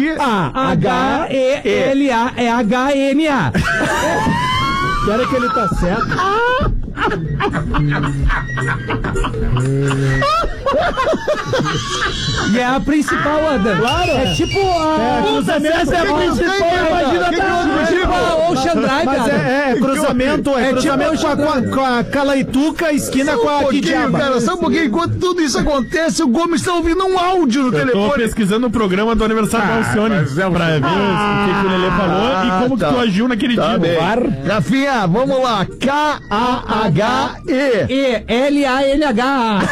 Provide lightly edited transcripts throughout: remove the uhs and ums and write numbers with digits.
H-E-L-A é H-N-A. Espera que ele tá certo. E é a principal, Adam. Claro. É tipo a... cruzamento. Essa é a principal. Imagina, tipo a Ocean Drive, Mas cruzamento, com a Calaituca, esquina com a Quidiaba. Cara, só um pouquinho, enquanto tudo isso acontece, o Gomes está ouvindo um áudio no telefone. Tô pesquisando o programa do aniversário da Alcione pra ver o que o Lelê falou e como que tu agiu naquele dia. Rafinha, vamos lá. K-A-H-E. E-L-A-N-H-A.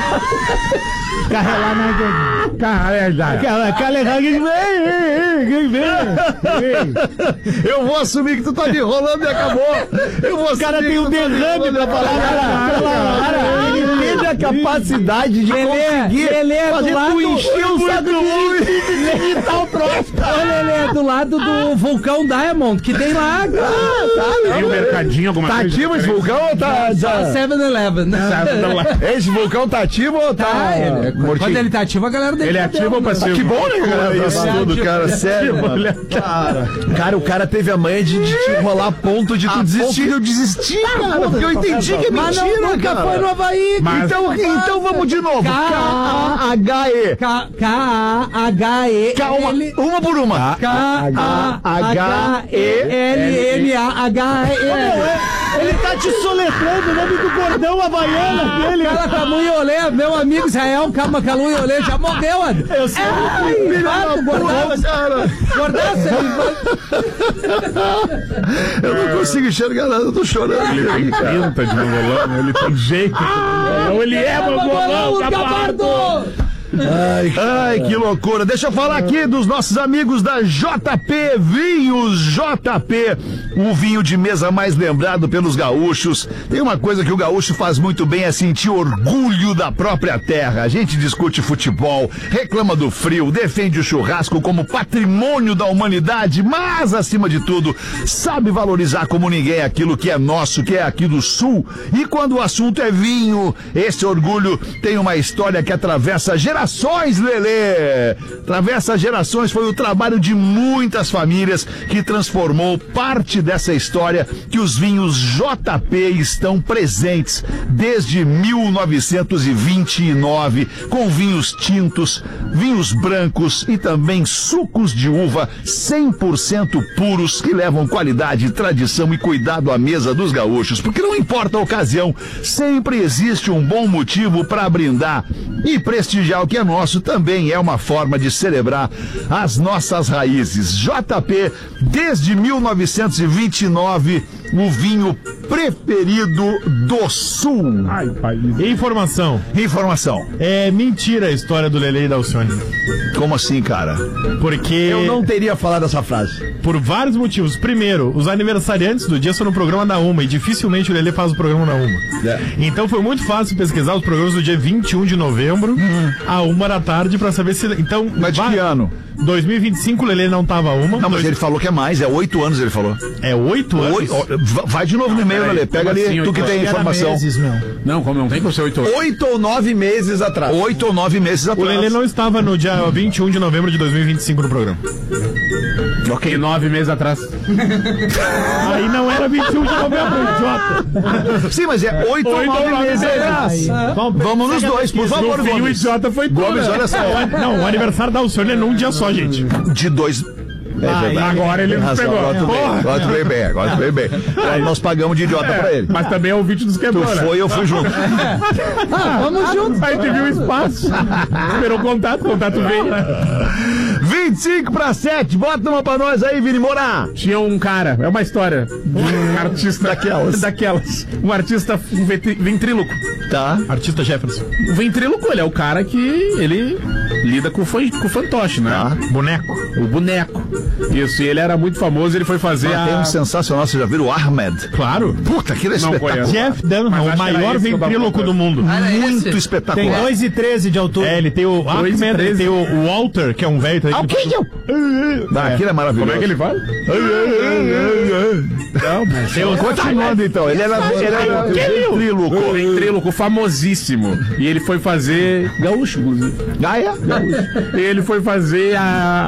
Eu vou assumir que tu tá me enrolando e acabou. O cara tem um derrame pra falar. Cara, ele teve a capacidade de conseguir fazer tu encher o saco de imitar o próximo. Olha, Lelê, do lado do vulcão Diamond, que tem lá. Tem um mercadinho, alguma Tá coisa. ativo esse vulcão ou tá... 7-Eleven. Esse vulcão tá ativo ou tá... Quando ele tá ativo, a galera dele. Ele é ativo ou passivo? Que bom, né, cara? Isso tudo, cara. Sério, mano. Cara, o cara teve a manha de te enrolar a ponto de tu desistir. Eu desisti, cara. Porque eu entendi que é mentira, cara. Foi no Havaí. Então vamos de novo. K-A-H-E. K-A-H-E. Calma, uma por uma. K-A-H-E-L-N-A-H-E. Ele tá te soletrando o nome do gordão havaiano dele. Cala Camu e Olê, meu amigo Israel Camu e Olê já morreu, André. Eu sei. Gordaço. Eu não consigo enxergar nada, eu tô chorando. Ele tem pinta de mongolão, ele tem jeito. Ou ele é mongolão, Gabardo! Ai, que loucura. Deixa eu falar aqui dos nossos amigos da JP Vinhos. JP, o vinho de mesa mais lembrado pelos gaúchos. Tem uma coisa que o gaúcho faz muito bem, é sentir orgulho da própria terra. A gente discute futebol, reclama do frio, defende o churrasco como patrimônio da humanidade, mas, acima de tudo, sabe valorizar como ninguém aquilo que é nosso, que é aqui do Sul. E quando o assunto é vinho, esse orgulho tem uma história que atravessa gerações, Lelê. Atravessa gerações, foi o trabalho de muitas famílias que transformou parte dessa história que os vinhos JP estão presentes desde 1929, com vinhos tintos, vinhos brancos e também sucos de uva 100% puros que levam qualidade, tradição e cuidado à mesa dos gaúchos, porque não importa a ocasião, sempre existe um bom motivo para brindar e prestigiar o que é nosso. Também é uma forma de celebrar as nossas raízes. JP, desde 1929, o vinho preferido do Sul. Ai, pai. Informação. É mentira a história do Lelê e da Alcione. Como assim, cara? Porque... eu não teria falado essa frase. Por vários motivos. Primeiro, os aniversariantes do dia são no programa da Uma, e dificilmente o Lelê faz o programa da Uma. Então foi muito fácil pesquisar os programas do dia 21 de novembro, à 1h pra saber se... Então, mas de que ano? 2025 o Lelê não tava a 1. Não, mas ele falou que é mais, é 8 anos ele falou. É 8 anos? Vai de novo no e-mail, Lelê, pega ali, assim, tu que tem informação. Não, como não tem por ser 8 anos. 8 ou 9 meses atrás. 8 ou 9 meses atrás. O Lelê não estava no dia 21 de novembro de 2025 no programa. Ok. E 9 meses atrás. Aí não era 21 de novembro, idiota. Sim, mas é 8 ou 9 meses atrás. Vamos nos dois, por favor, Gomes. O idiota foi tudo. Gomes, olha só. Não, o aniversário da Alcione é num dia só, gente. De 2... agora ele nos pegou. Agora tu veio bem. Nós pagamos de idiota pra ele. Mas também é o vídeo dos quebrou, né? Eu fui junto. Vamos juntos. Aí te viu o espaço. Esperou o contato veio. 5:55, bota uma pra nós aí, Vini Moura. Tinha um cara, é uma história de um artista daquelas. Um artista ventríloco. Tá. Artista Jefferson. O ventríloco, ele é o cara que ele lida com o fantoche, né? Tá. O boneco. Isso, e ele era muito famoso, ele foi fazer Tem um sensacional, você já viu o Ahmed? Claro. Puta, aquilo é espetacular. Jeff Dunham, o maior ventríloco do mundo. Muito espetacular. Tem 2,13 de altura. Ele tem o Ahmed, ele tem o Walter, que é um velho. Aquilo é maravilhoso. Como é que ele fala? Não, mas continuando então, ele era ventríloco. Ventríloco famosíssimo. E ele foi fazer gaúcho, inclusive. Ah, é? E ele foi fazer